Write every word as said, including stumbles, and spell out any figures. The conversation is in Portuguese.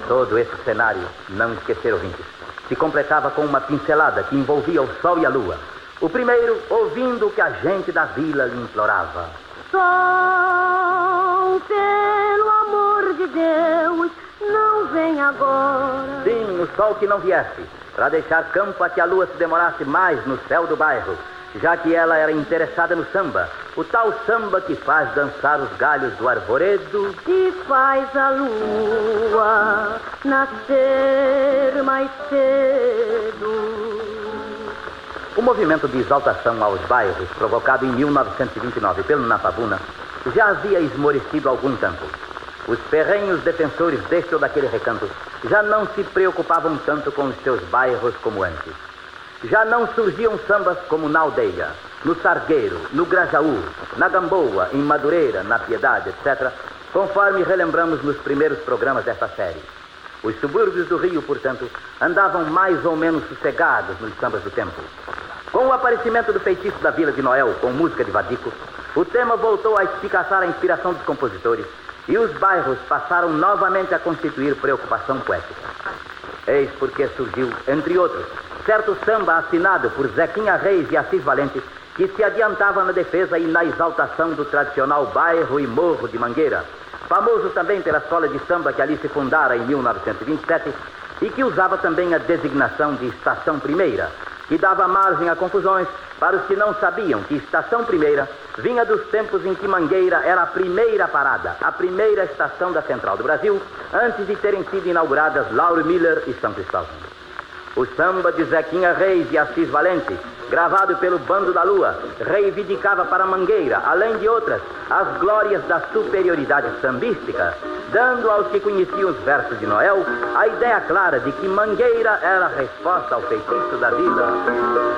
Todo esse cenário, não esquecer, ouvintes, se completava com uma pincelada que envolvia o sol e a lua. O primeiro, ouvindo o que a gente da vila lhe implorava. Sol, pelo amor de Deus, não vem agora. Sim, o sol que não viesse, para deixar campo a que a lua se demorasse mais no céu do bairro, já que ela era interessada no samba, o tal samba que faz dançar os galhos do arvoredo e faz a lua nascer mais cedo. O movimento de exaltação aos bairros, provocado em mil novecentos e vinte e nove pelo Napavuna, já havia esmorecido algum tempo. Os ferrenhos defensores deste ou daquele recanto já não se preocupavam tanto com os seus bairros como antes. Já não surgiam sambas como na Aldeia, no Sargueiro, no Grajaú, na Gamboa, em Madureira, na Piedade, etcétera, conforme relembramos nos primeiros programas desta série. Os subúrbios do Rio, portanto, andavam mais ou menos sossegados nos sambas do tempo. Com o aparecimento do feitiço da Vila de Noel com música de Vadico, o tema voltou a espicaçar a inspiração dos compositores e os bairros passaram novamente a constituir preocupação poética. Eis porque surgiu, entre outros, certo samba assinado por Zequinha Reis e Assis Valente, que se adiantava na defesa e na exaltação do tradicional bairro e morro de Mangueira, famoso também pela escola de samba que ali se fundara em mil novecentos e vinte e sete e que usava também a designação de Estação Primeira, que dava margem a confusões para os que não sabiam que Estação Primeira vinha dos tempos em que Mangueira era a primeira parada, a primeira estação da Central do Brasil, antes de terem sido inauguradas Lauro Miller e São Cristóvão. O samba de Zequinha Reis e Assis Valente, gravado pelo Bando da Lua, reivindicava para Mangueira, além de outras, as glórias da superioridade sambística, dando aos que conheciam os versos de Noel a ideia clara de que Mangueira era a resposta ao feitiço da vila.